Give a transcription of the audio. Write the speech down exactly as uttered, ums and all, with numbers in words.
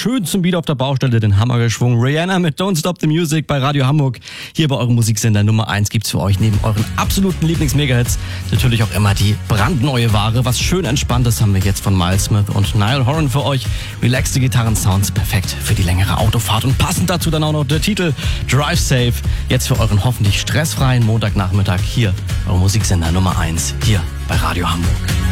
schön zum Beat auf der Baustelle den Hammer geschwungen. Rihanna mit Don't Stop the Music bei Radio Hamburg. Hier bei eurem Musiksender Nummer eins gibt's für euch neben euren absoluten Lieblings-Mega-Hits natürlich auch immer die brandneue Ware. Was schön Entspanntes haben wir jetzt von Miles Smith und Niall Horan für euch. Relaxte Gitarrensounds, perfekt für die längere Autofahrt. Und passend dazu dann auch noch der Titel Drive Safe. Jetzt für euren hoffentlich stressfreien Montagnachmittag hier, euer Musiksender Nummer eins, hier bei Radio Hamburg.